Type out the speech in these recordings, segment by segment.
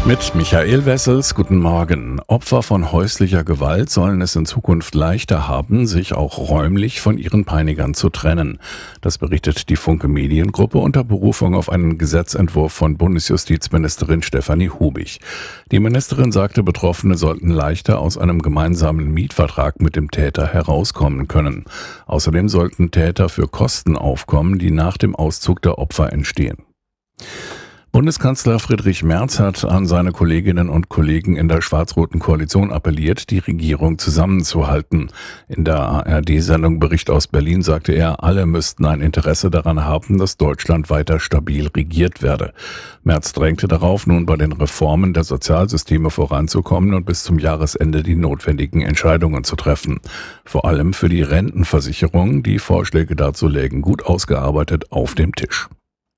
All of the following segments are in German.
Mit Michael Wessels, guten Morgen. Opfer von häuslicher Gewalt sollen es in Zukunft leichter haben, sich auch räumlich von ihren Peinigern zu trennen. Das berichtet die Funke Mediengruppe unter Berufung auf einen Gesetzentwurf von Bundesjustizministerin Stefanie Hubig. Die Ministerin sagte, Betroffene sollten leichter aus einem gemeinsamen Mietvertrag mit dem Täter herauskommen können. Außerdem sollten Täter für Kosten aufkommen, die nach dem Auszug der Opfer entstehen. Bundeskanzler Friedrich Merz hat an seine Kolleginnen und Kollegen in der schwarz-roten Koalition appelliert, die Regierung zusammenzuhalten. In der ARD-Sendung Bericht aus Berlin sagte er, alle müssten ein Interesse daran haben, dass Deutschland weiter stabil regiert werde. Merz drängte darauf, nun bei den Reformen der Sozialsysteme voranzukommen und bis zum Jahresende die notwendigen Entscheidungen zu treffen. Vor allem für die Rentenversicherung, die Vorschläge dazu lägen gut ausgearbeitet auf dem Tisch.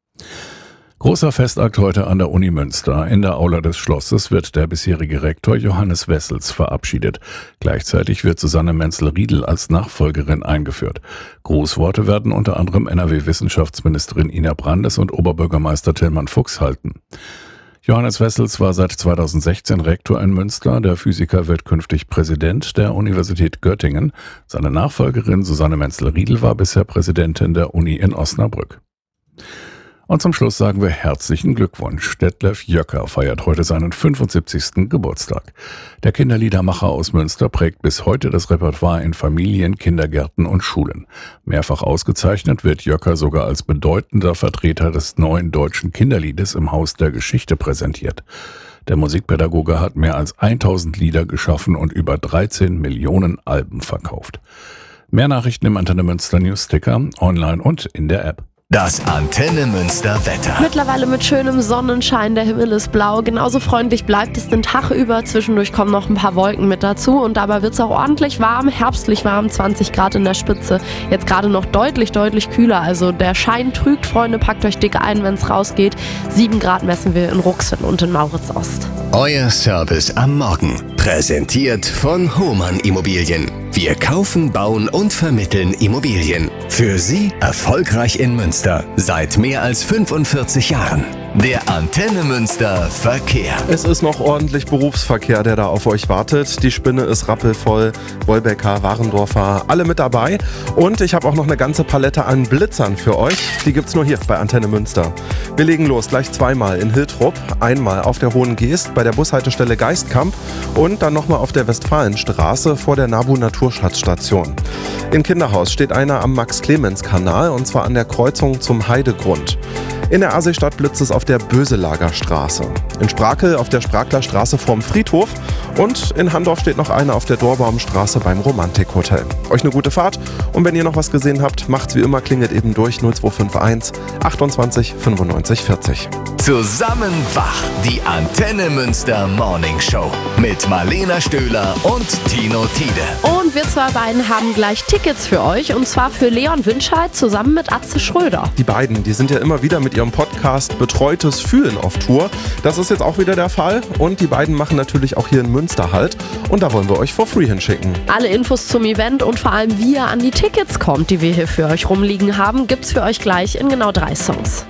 Großer Festakt heute an der Uni Münster. In der Aula des Schlosses wird der bisherige Rektor Johannes Wessels verabschiedet. Gleichzeitig wird Susanne Menzel-Riedel als Nachfolgerin eingeführt. Grußworte werden unter anderem NRW-Wissenschaftsministerin Ina Brandes und Oberbürgermeister Tillmann Fuchs halten. Johannes Wessels war seit 2016 Rektor in Münster. Der Physiker wird künftig Präsident der Universität Göttingen. Seine Nachfolgerin Susanne Menzel-Riedel war bisher Präsidentin der Uni in Osnabrück. Und zum Schluss sagen wir herzlichen Glückwunsch. Detlef Jöcker feiert heute seinen 75. Geburtstag. Der Kinderliedermacher aus Münster prägt bis heute das Repertoire in Familien, Kindergärten und Schulen. Mehrfach ausgezeichnet wird Jöcker sogar als bedeutender Vertreter des neuen deutschen Kinderliedes im Haus der Geschichte präsentiert. Der Musikpädagoge hat mehr als 1000 Lieder geschaffen und über 13 Millionen Alben verkauft. Mehr Nachrichten im Antenne Münster Newsticker, online und in der App. Das Antenne Münster Wetter. Mittlerweile mit schönem Sonnenschein, der Himmel ist blau. Genauso freundlich bleibt es den Tag über. Zwischendurch kommen noch ein paar Wolken mit dazu und dabei wird es auch ordentlich warm, herbstlich warm, 20 Grad in der Spitze. Jetzt gerade noch deutlich kühler, also der Schein trügt, Freunde, packt euch dick ein, wenn es rausgeht. 7 Grad messen wir in Ruxen und in Mauritz-Ost. Euer Service am Morgen. Präsentiert von Hohmann Immobilien. Wir kaufen, bauen und vermitteln Immobilien. Für Sie erfolgreich in Münster. Seit mehr als 45 Jahren. Der Antenne Münster Verkehr. Es ist noch ordentlich Berufsverkehr, der da auf euch wartet. Die Spinne ist rappelvoll. Wolbecker, Warendorfer, alle mit dabei. Und ich habe auch noch eine ganze Palette an Blitzern für euch. Die gibt's nur hier bei Antenne Münster. Wir legen los, gleich zweimal in Hiltrup. Einmal auf der Hohen Geest bei der Bushaltestelle Geistkamp und dann nochmal auf der Westfalenstraße vor der NABU Naturschatzstation. In Kinderhaus steht einer am Max-Clemens-Kanal und zwar an der Kreuzung zum Heidegrund. In der Aasee-Stadt blitzt es auf der Böselager Straße. In Sprakel auf der Sprakler Straße vorm Friedhof und in Handorf steht noch einer auf der Dorbaumstraße beim Romantik-Hotel. Euch eine gute Fahrt und wenn ihr noch was gesehen habt, macht's wie immer, klingelt eben durch 0251 28 95 40. Zusammen wach, die Antenne Münster Morning Show mit Marlena Stöhler und Tino Tiede. Und wir zwei beiden haben gleich Tickets für euch und zwar für Leon Winscheid zusammen mit Atze Schröder. Die beiden, die sind ja immer wieder mit ihrem Podcast Betreutes Fühlen auf Tour. Das ist jetzt auch wieder der Fall und die beiden machen natürlich auch hier in Münster Halt und da wollen wir euch for free hinschicken. Alle Infos zum Event und vor allem wie ihr an die Tickets kommt, die wir hier für euch rumliegen haben, gibt's für euch gleich in genau 3 Songs.